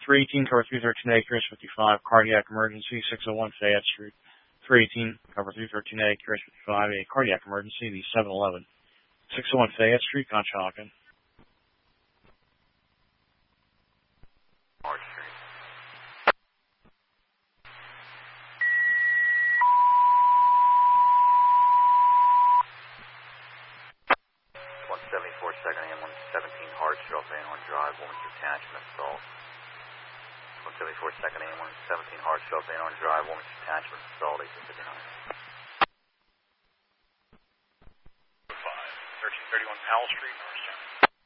318, cover 313A, Curious 55, cardiac emergency, 601 Fayette Street. 318, cover 313A, Curious 55, a cardiac emergency, the 711. 601 Fayette Street, Conshohocken. March Street. 174 second AM, 117 hard stroke, Van Horn Drive, woman's attachment installed. 174 second AM, 117 hard stroke, Van Horn Drive, woman's attachment installed, 1859.